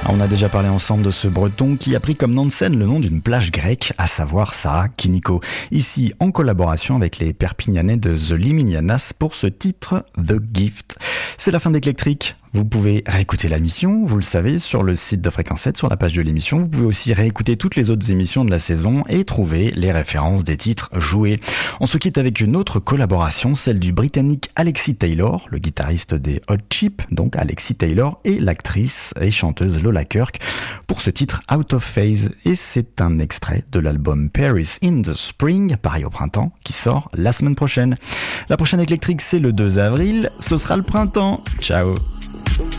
On a déjà parlé ensemble de ce breton qui a pris comme nom de scène le nom d'une plage grecque, à savoir Sarah Kiniko. Ici, en collaboration avec les Perpignanais de The Liminianas pour ce titre The Gift. C'est la fin d'Éclectrique. Vous pouvez réécouter l'émission, vous le savez, sur le site de Fréquence 7, sur la page de l'émission. Vous pouvez aussi réécouter toutes les autres émissions de la saison et trouver les références des titres joués. On se quitte avec une autre collaboration, celle du Britannique Alexis Taylor, le guitariste des Hot Chip, donc Alexis Taylor, et l'actrice et chanteuse Lola Kirk, pour ce titre Out of Phase. Et c'est un extrait de l'album Paris in the Spring, pareil au printemps, qui sort la semaine prochaine. La prochaine Éclectrique, c'est le 2 avril. Ce sera le printemps. Ciao.